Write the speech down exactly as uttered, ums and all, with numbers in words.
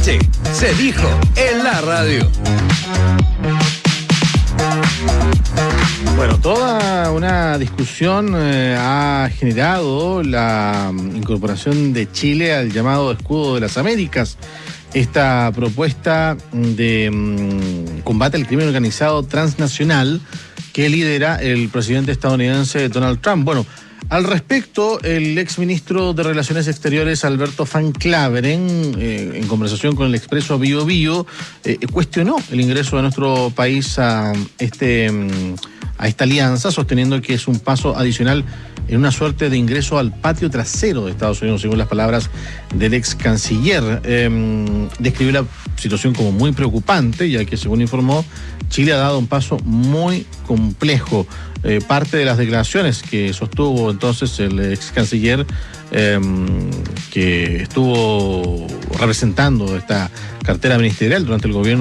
noche se dijo en la radio. Bueno, toda una discusión eh, ha generado la um, incorporación de Chile al llamado Escudo de las Américas. Esta propuesta de um, combate al crimen organizado transnacional que lidera el presidente estadounidense Donald Trump. Bueno, al respecto, el exministro de Relaciones Exteriores, Alberto Van Claveren, eh, en conversación con el Expreso Bio Bio, eh, cuestionó el ingreso de nuestro país a, este, a esta alianza, sosteniendo que es un paso adicional en una suerte de ingreso al patio trasero de Estados Unidos, según las palabras del ex canciller. Eh, describió la situación como muy preocupante, ya que, según informó, Chile ha dado un paso muy complejo. Eh, parte de las declaraciones que sostuvo entonces el ex canciller, eh, que estuvo representando esta cartera ministerial durante el gobierno